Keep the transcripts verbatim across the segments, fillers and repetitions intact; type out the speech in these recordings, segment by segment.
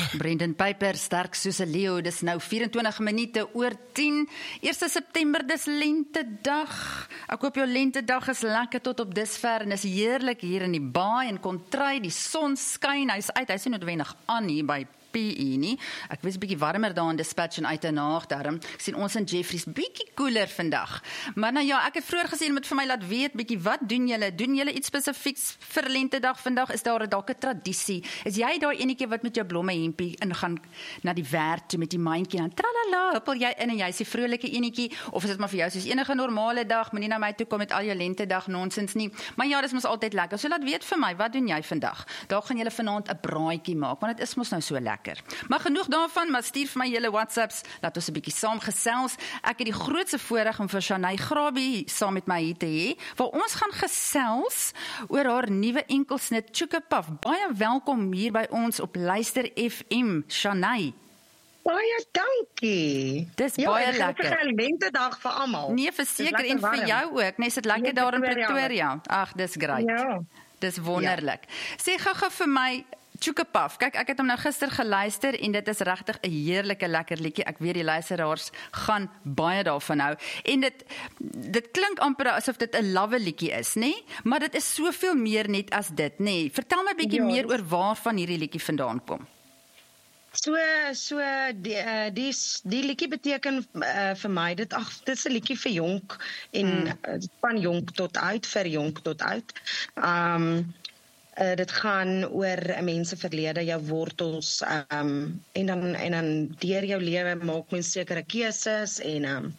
Brendan Piper, sterk soos 'n leeu, dis nou vyf en twintig minute oor tien, eerste September, dis lentedag. Ek hoop jou lentedag is lekker tot op dusver, en is heerlik hier in die baai, en Kontry, die son skyn, hy's uit, hy's nie noodwendig aan hier by P E nie. Ek was 'n bietjie warmer daar in Dispatch en uit en naag daarom. Ek sien ons in Jeffries bietjie koeler vandag. Maar nou ja, ek het vroeër gesê, moet vir my laat weet, bietjie, wat doen julle? Doen julle iets spesifieks vir lentedag vandag? Is daar dalk 'n tradisie? Is jy daai enetjie wat met jou blomme hempie ingaan na die werk toe met die mandjie, dan tralala, huppel jy in en jy's die vrolike enetjie, of is dit maar vir jou soos enige normale dag, moenie na my toe kom met al jou lentedag nonsens nie. Maar ja, dis mos altyd lekker. So laat weet vir my, wat doen jy vandag? Daar gaan julle vanaand 'n braaitjie maak, want dit is mos nou so lekker. Maar genoeg daarvan, maar stuur vir my julle WhatsApps, laat ons 'n bietjie saam gesels. Ek het die grootste voorreg om vir Shanay Grabie saam met my hier te hê, waar ons gaan gesels oor haar nuwe enkelsnit Chukapaf. Baie welkom hier by ons op Luister F M, Shanay. Baie dankie. Dis ja, baie lekker. Ja, 'n lentedag vir almal. Nee, verseker, en vir jou ook. Nee, sit lekker daar in Pretoria. Ag, dis great. Ja. Dis wonderlik. Ja. Sê gou-gou vir my, Chukapaf, kyk, ek het hom nou gister geluister en dit is regtig 'n heerlike lekker liedjie. Ek weet die luisteraars gaan baie daarvan hou. En dit dit klink amper asof dit 'n lawwe liedjie is, nê? Nee? Maar dit is soveel meer net as dit, nê? Nee? Vertel my 'n bietjie ja, meer oor waarvan hierdie liedjie vandaan kom. So so die uh, die, die liedjie beteken uh, vir my dit ag dit is 'n liedjie vir jonk en hmm. uh, van jonk tot oud, vir jonk tot oud. Um Uh, dit gaan oor 'n mens se verlede, jou wortels, um, en dan en dan deur jou lewe maak mens sekere keuses en um,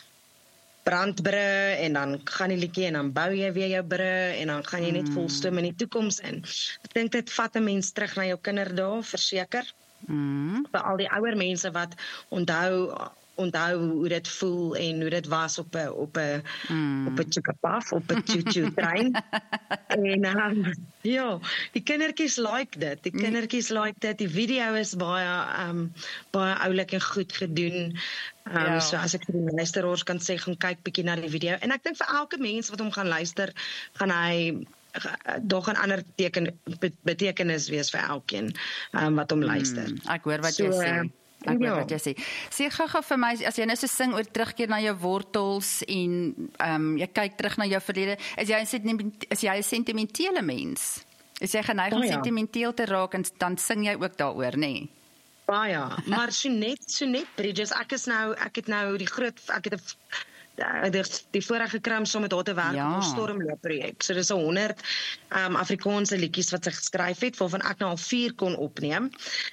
brandbrû en dan gaan die liedjie en dan bou jy weer jou brû en dan gaan jy net volstoom in die toekoms in. Ek dink dit vat 'n mens terug na jou kinderdae, verseker. Mm. Vir al die ouer mense wat onthou onthou hoe dit voel en hoe dit was op 'n op 'n mm. op 'n Chukapaf, op 'n choo-choo trein. En um, ja, die kindertjies like dit. Die kindertjies like dit. Die video is baie um baie oulik en goed gedoen. Um, ja. So as ek vir die luisteraars kan sê, gaan kyk bietjie na die video. En ek dink vir elke mens wat hom gaan luister, gaan hy daar 'n ander teken betekenis wees vir elkeen um, wat hom luister. Mm, ek hoor wat so, jy sê. Ek weet wat jy sê. Sê gou-gou vir my, as jy nou so sing oor terugkeer na jou wortels en um, jy kyk terug na jou verlede, is jy 'n is jy 'n sentimentele mens? Is jy geneig om oh, ja. sentimenteel te raak en dan sing jy ook daaroor, nê? Nee? Baie, maar Sonet, Sonet Bridges, ek is nou, ek het nou die groot, ek het 'n die, die vorige kram saam met haar te werk ja. op ons Stormloop projek. So dis honderd um, Afrikaanse liedjies wat sy geskryf het, waarvan ek nou al vier kon opneem.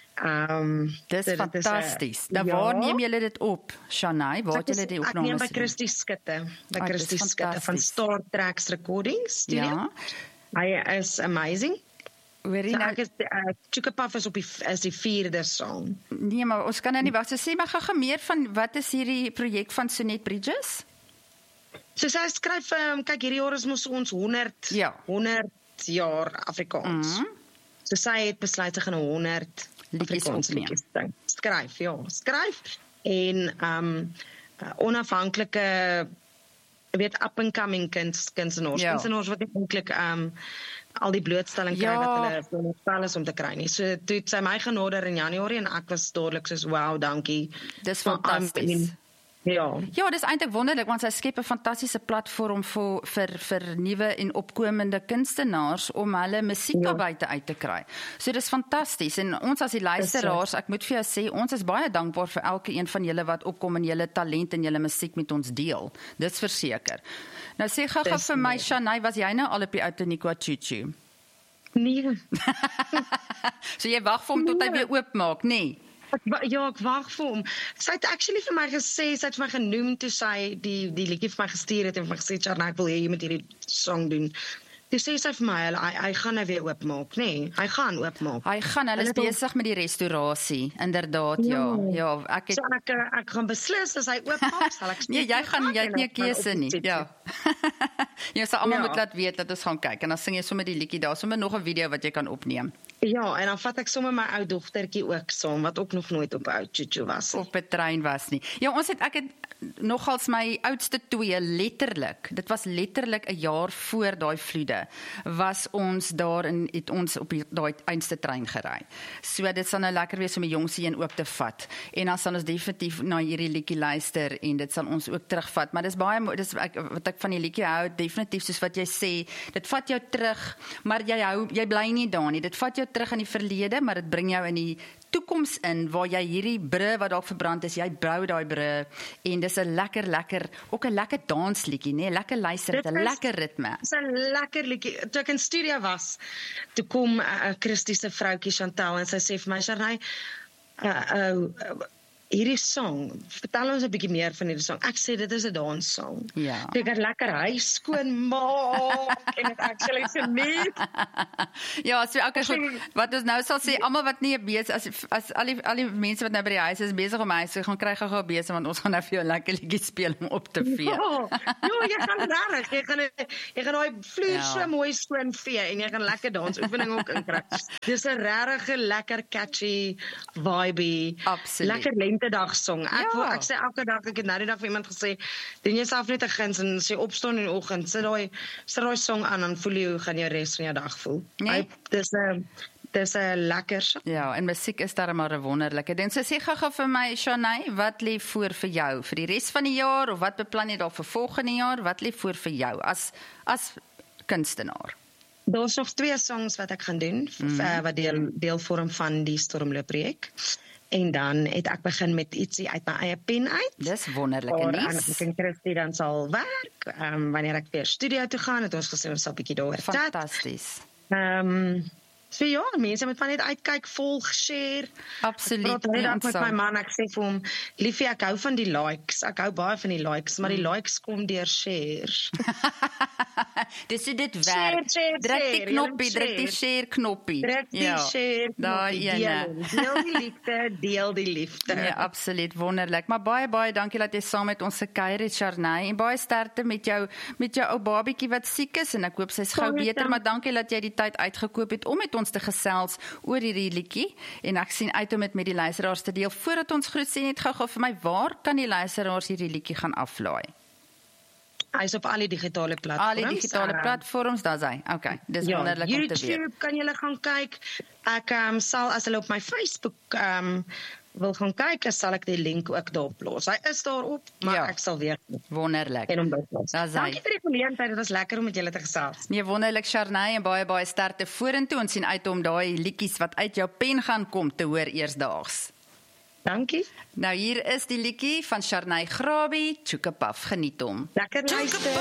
Um, dis so fantasties. Dan ja. Waar neem julle dit op, Shanay? Waar het julle die opnames? Ek neem by Christie Skutte, by oh, Christie Skutte van Star Tracks Recordings Studio. Ja. Hy is amazing. Hoorie so nou, ek is uh, Chukapaf is op die is die vierde song. Nee, maar ons kan nou nie wag. So sê maar gou meer van wat is hierdie projek van Sonet Bridges? So sy skryf, um, kyk hierdie jaar is mos ons honderd ja. honderd jaar Afrikaans. Mm. So sy het besluit sy gaan honderd Afrikaans liedjies sing. Skryf, ja, skryf en um uh, onafhanklike weet up and coming kuns kunstenaars, ja. kunstenaars wat eintlik um al die blootstelling kry ja. wat hulle veronderstel is om te kry nie. So toe het sy my genader in Januarie en ek was dadelik soos wow, dankie. Dis fantasties. Ja. Ja, dis eintlik wonderlik want sy skep 'n fantastiese platform vir vir vir nuwe en opkomende kunstenaars om hulle musiek ja. buite uit te kry. So dis fantasties en ons as die luisteraars, ek moet vir jou sê, ons is baie dankbaar vir elke een van julle wat opkom en julle talent en julle musiek met ons deel. Dis verseker. Nou sê gou-gou vir my, Shanay, was jy nou al op die Outeniqua choo-choo? Nee. So jy wag vir hom tot hy weer oopmaak, nê? Nee? Ja, ek wag vir hom. Sy het actually vir my gesê, sy het vir my genoem toe sy die die liedjie vir my gestuur het en vir my gesê, "Charna, ek wil hê jy moet hierdie song doen." Toe sê sy vir my, hy, hy gaan nou weer oopmaak, nê? Nee, hy gaan oopmaak. Hy gaan, hulle is besig met die restaurasie, inderdaad, ja. Ja, ja ek het... So ek ek gaan beslis as hy oopmaak, sal ek nee, jy gaan jy het nie 'n keuse nie. Ja. Jy sal almal ja. moet laat weet dat ons gaan kyk en dan sing jy sommer die liedjie daar, sommer nog 'n video wat jy kan opneem. Ja, en dan vat ek sommer my ou dogtertjie ook saam, wat ook nog nooit op 'n ou choo-choo was. Op 'n trein was nie. Ja, ons het ek het nogals my oudste twee letterlik. Dit was letterlik 'n jaar voor daai vloede was ons daar in het ons op die daai einste trein gery. So dit sal nou lekker wees om die jongste een ook te vat. En dan sal ons definitief na hierdie liedjie luister en dit sal ons ook terugvat. Maar dis baie dis ek, wat ek van die liedjie hou, definitief soos wat jy sê, dit vat jou terug, maar jy hou jy bly nie daar nie. Dit vat jou terug in die verlede, maar dit bring jou in die toekoms in, waar jy hierdie brûe wat dalk verbrand is, jy brou daai brûe, en dis 'n lekker, lekker, ook 'n lekker dansliedjie, nee, lekker luister, 'n lekker ritme. Dis 'n lekker liedjie. Toe ek in studio was, toe kom 'n uh, Christie se vroutjie Chantal, en sy sê vir my, Sharnay, uh, uh, uh, hierdie song, vertel ons 'n bietjie meer van hierdie song. Ek sê dit is 'n danssong. Ja. Ek het lekker huis skoon maak en dit actually geniet. Ja, so okay, goed. Wat ons nou sal sê, almal wat nie besig as as al die al die mense wat nou by die huis is besig om huis te gaan kry gou-gou besig, want ons gaan nou vir jou lekker liedjies speel om op te vee. Ja, ja, jy gaan regtig, jy gaan jy gaan daai vloer Ja. so mooi skoon vee en jy gaan lekker dansoefening ook inkry. Dis 'n regtig lekker catchy, vibey, Absoluut. lekker lentedag song. Ek Ja. wil ek sê elke dag, ek het nou die dag vir iemand gesê, doen jouself net 'n guns en as jy opstaan in die oggend, sit daai sit daai song aan, dan voel jy hoe gaan jou res van jou dag voel. Nee. Hy, dis 'n dis 'n lekker song. Ja, en musiek is daar maar 'n wonderlike ding. So sê gou-gou vir my, Sharnay, wat lê voor vir jou vir die res van die jaar, of wat beplan jy dalk vir volgende jaar? Wat lê voor vir jou as as kunstenaar? Daar's nog twee songs wat ek gaan doen, mm. uh, wat deel, deel vorm van die Stormloop projek. En dan het ek begin met ietsie uit my eie pen uit. Dis wonderlike Waar nuus. ek en Christie dan sal werk, um, wanneer ek weer studio toe gaan, het ons gesê ons sal bietjie daaroor chat. Fantasties. Ehm um, so ja, mense moet van net uitkyk, volg, share. Absoluut. Ek praat net Nee, met ons my sal- man, ek sê vir hom, liefie, ek hou van die likes. Ek hou baie van die likes, maar die likes kom deur shares. Dis hoe dit Share, werk. share, Druk die share, knoppie, julle druk die share. share knoppie. Druk die Ja, share, daai knoppie, ene. deel, deel die liefde, deel die liefde. Ja, absoluut wonderlik. Maar baie baie dankie dat jy saam met ons gekuier het, Sharnay, en baie sterkte met jou met jou ou babietjie wat siek is, en ek hoop sy's gou Baie beter, dankie. maar dankie dat jy die tyd uitgekoop het om met ons te gesels oor hierdie liedjie, en ek sien uit om dit met die luisteraars te deel. Voordat ons groet, sê net gou-gou vir my, waar kan die luisteraars hierdie liedjie gaan aflaai? Hy is op al die digitale platforms. Al die digitale uh, platforms, daar's hy. Okay, dis Ja, wonderlik om te weet. YouTube kan julle gaan kyk. Ek um, sal, as hulle op my Facebook um, wil gaan kyk, sal ek die link ook daar plaas. Hy is daarop, maar Ja. ek sal weer Wonderlik. en hom daar plaas. Daar's hy. Dankie vir die geleentheid, dit was lekker om met julle te gesels. Nee, wonderlik, Sharnay, en baie baie sterkte vorentoe. Ons sien uit om daai liedjies wat uit jou pen gaan kom te hoor eersdaags. Dankie. Nou hier is die liedjie van Sharnay Grabie, Chukapaf, geniet hom. Lekker luister.